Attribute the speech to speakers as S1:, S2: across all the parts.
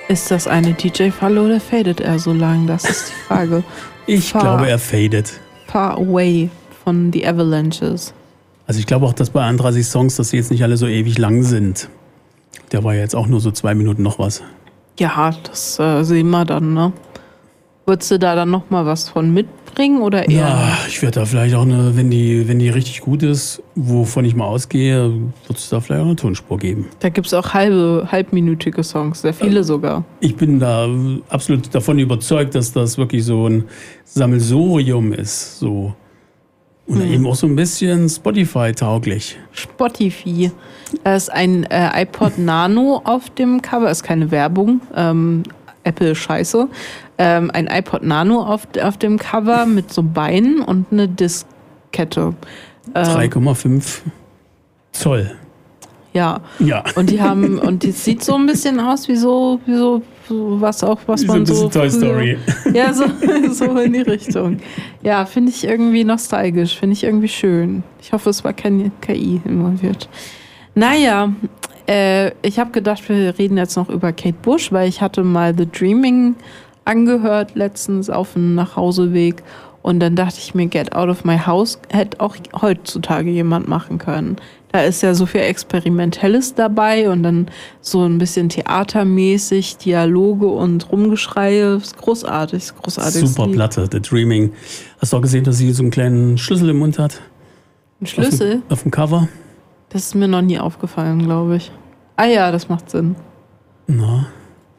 S1: Ist das eine DJ-Falle oder fadet er so lang? Das ist die Frage.
S2: Ich glaube, er fadet.
S1: Far Away von The Avalanches.
S2: Also ich glaube auch, dass bei Andrasis Songs, dass sie jetzt nicht alle so ewig lang sind. Der war ja jetzt auch nur so 2 Minuten noch was.
S1: Ja, das sehen wir dann, ne? Würdest du da dann nochmal was von mitbringen oder eher?
S2: Ja, ich werde da vielleicht auch wenn die richtig gut ist, wovon ich mal ausgehe, wird es da vielleicht auch eine Tonspur geben.
S1: Da gibt es auch halbminütige Songs, sehr viele sogar.
S2: Ich bin da absolut davon überzeugt, dass das wirklich so ein Sammelsurium ist. So. Und eben auch so ein bisschen Spotify-tauglich.
S1: Spotify. Da ist ein iPod Nano auf dem Cover, ist keine Werbung. Apple Scheiße. Ein iPod Nano auf dem Cover mit so Beinen und eine Diskette.
S2: 3,5 Zoll.
S1: Ja.
S2: Ja.
S1: Und die sieht so ein bisschen aus wie so was man so.
S2: Ein bisschen Toy Story.
S1: Ja, so in die Richtung. Ja, finde ich irgendwie nostalgisch, finde ich irgendwie schön. Ich hoffe, es war keine KI involviert. Naja, ich habe gedacht, wir reden jetzt noch über Kate Bush, weil ich hatte mal The Dreaming angehört letztens auf dem Nachhauseweg und dann dachte ich mir, Get Out of My House hätte auch heutzutage jemand machen können. Da ist ja so viel Experimentelles dabei und dann so ein bisschen theatermäßig, Dialoge und Rumgeschreie. Ist großartig,
S2: Super Platte, The Dreaming. Hast du auch gesehen, dass sie so einen kleinen Schlüssel im Mund hat?
S1: Ein Schlüssel?
S2: Auf dem Cover?
S1: Das ist mir noch nie aufgefallen, glaube ich. Ah ja, das macht Sinn.
S2: Na.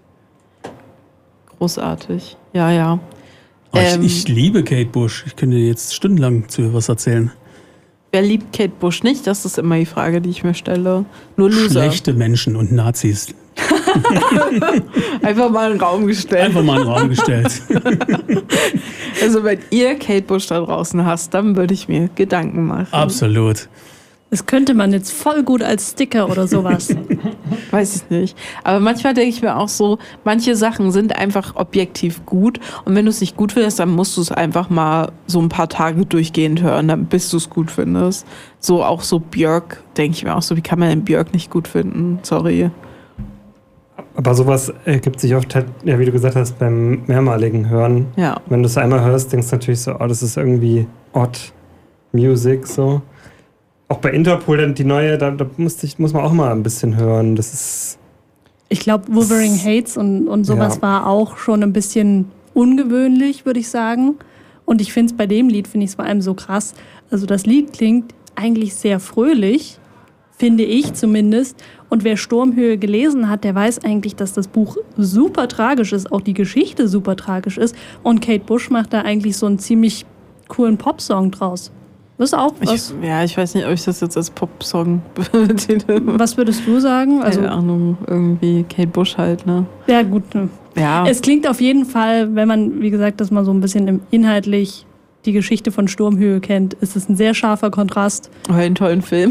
S1: Großartig. Ja.
S2: Ich liebe Kate Bush. Ich könnte jetzt stundenlang zu ihr was erzählen.
S1: Wer liebt Kate Bush nicht? Das ist immer die Frage, die ich mir stelle. Nur Loser.
S2: Schlechte Menschen und Nazis.
S1: Einfach mal in den Raum gestellt. Also wenn ihr Kate Bush da draußen hast, dann würde ich mir Gedanken machen.
S2: Absolut.
S3: Das könnte man jetzt voll gut als Sticker oder sowas.
S1: Weiß ich nicht. Aber manchmal denke ich mir auch so, manche Sachen sind einfach objektiv gut. Und wenn du es nicht gut findest, dann musst du es einfach mal so ein paar Tage durchgehend hören, bis du es gut findest. So auch so Björk, denke ich mir auch so, wie kann man denn Björk nicht gut finden? Sorry.
S4: Aber sowas ergibt sich oft, halt, ja, wie du gesagt hast, beim mehrmaligen Hören.
S1: Ja.
S4: Wenn du es einmal hörst, denkst du natürlich so, oh, das ist irgendwie odd Music, so. Auch bei Interpol, dann die neue, da muss man auch mal ein bisschen hören. Das ist.
S3: Ich glaube, Wuthering Heights und sowas war auch schon ein bisschen ungewöhnlich, würde ich sagen. Und ich finde es bei dem Lied, finde ich es vor allem so krass. Also das Lied klingt eigentlich sehr fröhlich, finde ich zumindest. Und wer Sturmhöhe gelesen hat, der weiß eigentlich, dass das Buch super tragisch ist, auch die Geschichte super tragisch ist. Und Kate Bush macht da eigentlich so einen ziemlich coolen Popsong draus. Das ist auch was.
S1: Ich weiß nicht, ob ich das jetzt als Popsong betitle.
S3: Was würdest du sagen?
S1: Also, keine Ahnung, irgendwie Kate Bush halt, ne?
S3: Ja, gut. Ne.
S1: Ja.
S3: Es klingt auf jeden Fall, wenn man, wie gesagt, das mal so ein bisschen inhaltlich die Geschichte von Sturmhöhe kennt, ist es ein sehr scharfer Kontrast.
S1: Einen tollen Film.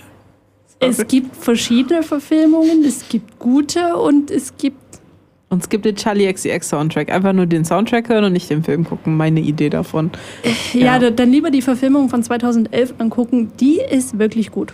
S3: Es gibt verschiedene Verfilmungen, es gibt gute und es gibt
S1: den Charlie XCX Soundtrack. Einfach nur den Soundtrack hören und nicht den Film gucken. Meine Idee davon.
S3: Ja, dann lieber die Verfilmung von 2011 angucken. Die ist wirklich gut.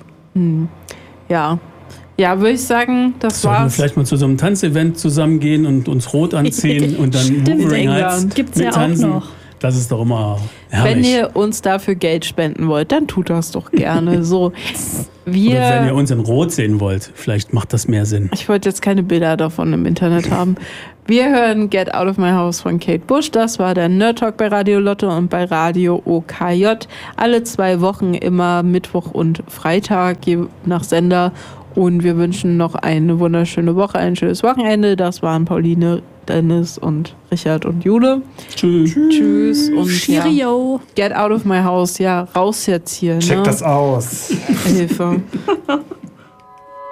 S1: Ja. Ja, würde ich sagen, das war's.
S2: Sollten wir vielleicht mal zu so einem Tanzevent zusammengehen und uns rot anziehen und dann Wuthering Heights
S3: gibt's ja auch noch.
S2: Das ist doch immer herrlich.
S1: Wenn ihr uns dafür Geld spenden wollt, dann tut das doch gerne. So,
S2: oder wenn ihr uns in Rot sehen wollt, vielleicht macht das mehr Sinn.
S1: Ich wollte jetzt keine Bilder davon im Internet haben. Wir hören Get Out of My House von Kate Bush. Das war der Nerd Talk bei Radio Lotte und bei Radio OKJ. Alle 2 Wochen, immer Mittwoch und Freitag, je nach Sender. Und wir wünschen noch eine wunderschöne Woche, ein schönes Wochenende. Das waren Pauline, Dennis und Richard und Jule. Tschüss. Und
S3: Cheerio.
S1: Get Out of My House. Ja, raus jetzt hier.
S4: Check das aus.
S1: Hilfe.